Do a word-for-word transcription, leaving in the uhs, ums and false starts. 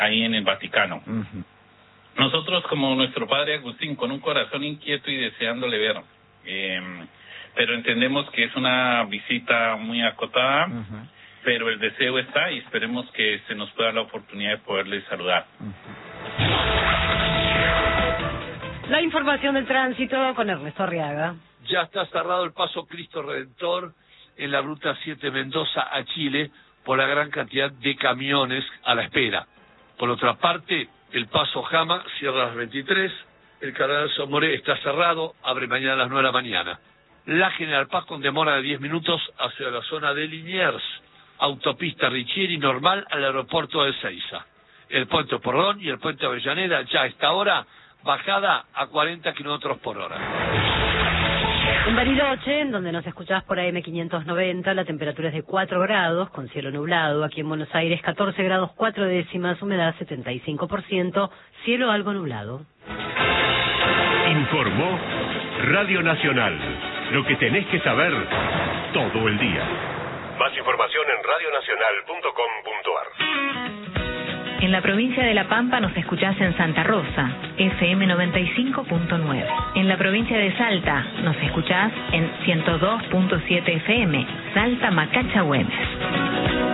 ahí en el Vaticano. Uh-huh. Nosotros, como nuestro padre Agustín, con un corazón inquieto y deseándole ver, eh, pero entendemos que es una visita muy acotada, uh-huh. pero el deseo está y esperemos que se nos pueda la oportunidad de poderle saludar. Uh-huh. La información del tránsito con Ernesto Arriaga. Ya está cerrado el paso Cristo Redentor en la ruta siete Mendoza a Chile por la gran cantidad de camiones a la espera. Por otra parte, el paso Jama cierra a las veintitrés, el Cardenal Somoré está cerrado, abre mañana a las nueve de la mañana. La General Paz con demora de diez minutos hacia la zona de Liniers, autopista Richieri normal al aeropuerto de Ezeiza. El puente Porrón y el puente Avellaneda ya a esta hora bajada a cuarenta kilómetros por hora. En Bariloche, en donde nos escuchás por A M quinientos noventa, la temperatura es de cuatro grados, con cielo nublado. Aquí en Buenos Aires, catorce grados cuatro décimas, humedad setenta y cinco por ciento, cielo algo nublado. Informó Radio Nacional. Lo que tenés que saber todo el día. Más información en radio nacional punto com punto a r. En la provincia de La Pampa nos escuchás en Santa Rosa, F M noventa y cinco punto nueve. En la provincia de Salta nos escuchás en ciento dos punto siete F M, Salta Macacha Güemes.